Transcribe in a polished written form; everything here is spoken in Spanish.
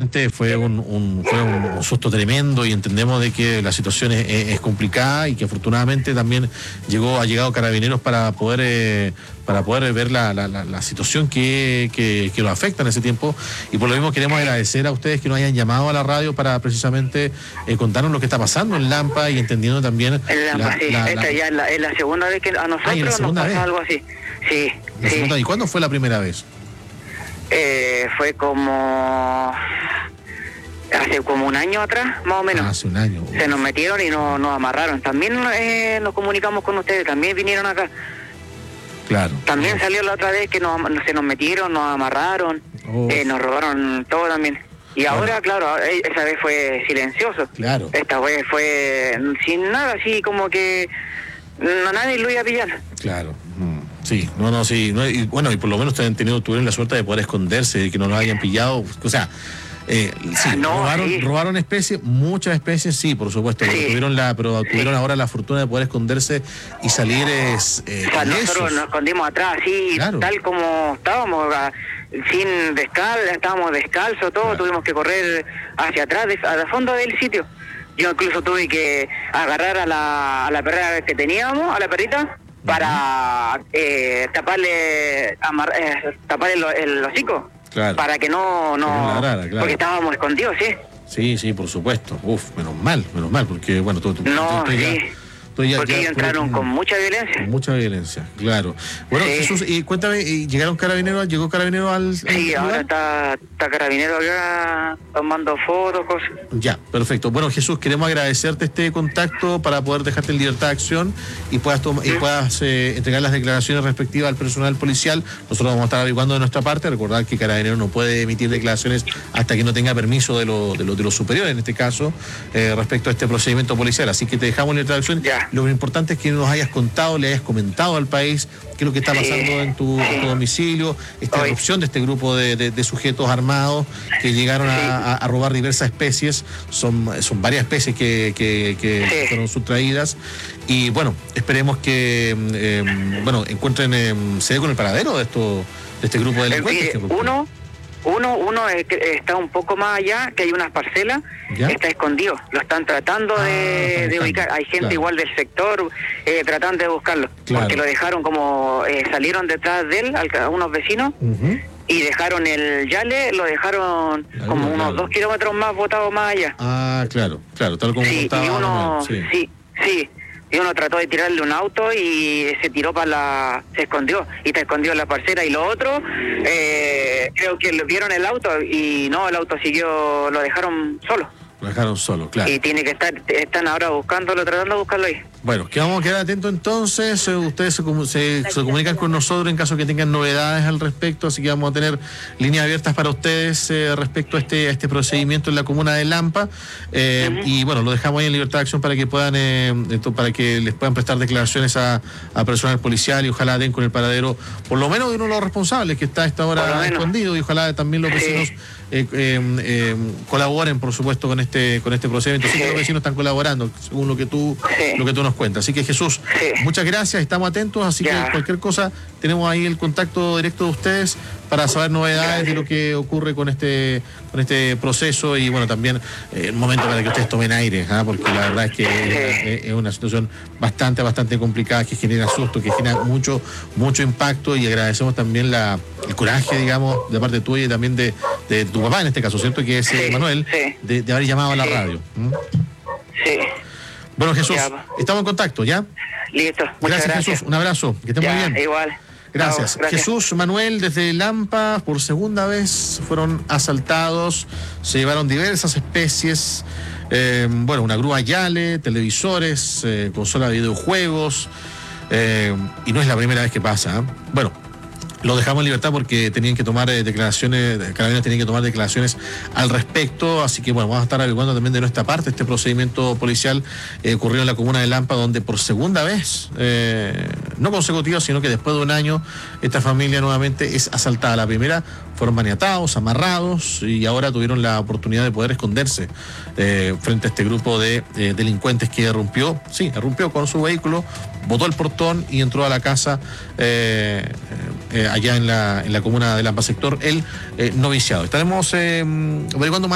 obviamente fue un susto tremendo y entendemos de que la situación es complicada y que afortunadamente también ha llegado Carabineros para poder ver la situación que lo afecta en ese tiempo, y por lo mismo queremos agradecer a ustedes que nos hayan llamado a la radio para precisamente contarnos lo que está pasando en Lampa y entendiendo también esta ya es la segunda vez que a nosotros nos pasa algo así. Sí. ¿Y cuándo fue la primera vez? Fue hace como un año atrás, más o menos. Hace un año. Se nos metieron y nos amarraron. También nos comunicamos con ustedes, también vinieron acá. Claro. También salió la otra vez que se nos metieron, nos amarraron, nos robaron todo también. Y ahora, claro, esa vez fue silencioso. Claro. Esta vez fue sin nada, así como que nadie lo iba a pillar. Claro. Sí, sí. Y bueno, y por lo menos tuvieron la suerte de poder esconderse, de que no los hayan pillado. O sea, robaron especies, muchas especies, sí, por supuesto. Sí. Tuvieron ahora la fortuna de poder esconderse y salir. Nosotros nos escondimos atrás, así, claro, tal como estábamos, estábamos descalzos, todo, claro. Tuvimos que correr hacia atrás, al fondo del sitio. Yo incluso tuve que agarrar a la perra que teníamos, a la perrita, para taparle el hocico. Claro. Para que no ladrara, claro. Porque estábamos escondidos, sí. Sí, por supuesto. Menos mal, porque bueno, porque ellos entraron con mucha violencia. Mucha violencia, claro. Bueno, sí. Jesús, y cuéntame, ¿llegó Carabineros al Sí, ahora está Carabineros acá tomando fotos, cosas. Ya, perfecto. Bueno, Jesús, queremos agradecerte este contacto para poder dejarte en libertad de acción y puedas entregar las declaraciones respectivas al personal policial. Nosotros vamos a estar averiguando de nuestra parte. Recordar que Carabineros no puede emitir declaraciones hasta que no tenga permiso de los superiores, en este caso, respecto a este procedimiento policial. Así que te dejamos en libertad de acción. Ya. Lo importante es que nos hayas contado, le hayas comentado al país qué es lo que está pasando en tu domicilio, esta erupción de este grupo de sujetos armados que llegaron a robar diversas especies. Son varias especies que fueron sustraídas, y bueno, esperemos que se dé con el paradero de este grupo de delincuentes. Uno está un poco más allá, que hay unas parcelas, está escondido, lo están tratando de ubicar. Hay gente igual del sector tratando de buscarlo, porque lo dejaron como salieron detrás de él, unos vecinos, y dejaron el yale, lo como unos 2 kilómetros más botado más allá. Claro, tal como contaba. Y uno, y uno trató de tirarle un auto y se tiró se escondió, y está escondido en la parcela. Y lo otro, creo que vieron el auto y no, el auto siguió, lo dejaron solo. Claro. Y tiene que están ahora buscándolo, tratando de buscarlo ahí. Bueno, que vamos a quedar atentos entonces. Ustedes se comunican con nosotros en caso que tengan novedades al respecto, así que vamos a tener líneas abiertas para ustedes respecto a este procedimiento en la comuna de Lampa. Y bueno, lo dejamos ahí en libertad de acción para que para que les puedan prestar declaraciones a personal policial, y ojalá den con el paradero, por lo menos de uno de los responsables que está a esta hora escondido, y ojalá también los vecinos colaboren, por supuesto, con este procedimiento. Sí que los vecinos están colaborando, según lo que tú nos cuentas. Así que, Jesús, muchas gracias, estamos atentos, así que cualquier cosa, tenemos ahí el contacto directo de ustedes para saber novedades de lo que ocurre con este proceso, y bueno, también el momento para que ustedes tomen aire, porque la verdad es que es una situación bastante complicada, que genera susto, que genera mucho impacto, y agradecemos también el coraje, digamos, de parte tuya y también de tu papá, en este caso, ¿cierto? Que es Manuel, de haber llamado a la radio. Sí. Bueno, Jesús, estamos en contacto, ¿ya? Listo, muchas gracias. Jesús, un abrazo, que esté muy bien. Igual. Gracias. Jesús, Manuel, desde Lampa, por segunda vez fueron asaltados, se llevaron diversas especies, una grúa Yale, televisores, consola de videojuegos, y no es la primera vez que pasa. Bueno, lo dejamos en libertad porque tenían que tomar Carabineros tenían que tomar declaraciones al respecto, así que bueno, vamos a estar averiguando también de nuestra parte este procedimiento policial ocurrido en la comuna de Lampa, donde por segunda vez, no consecutiva, sino que después de un año, esta familia nuevamente es asaltada. La primera fueron maniatados, amarrados, y ahora tuvieron la oportunidad de poder esconderse frente a este grupo de delincuentes que irrumpió con su vehículo, botó el portón y entró a la casa allá en la comuna de Lampa, sector El Noviciado. Estaremos averiguando más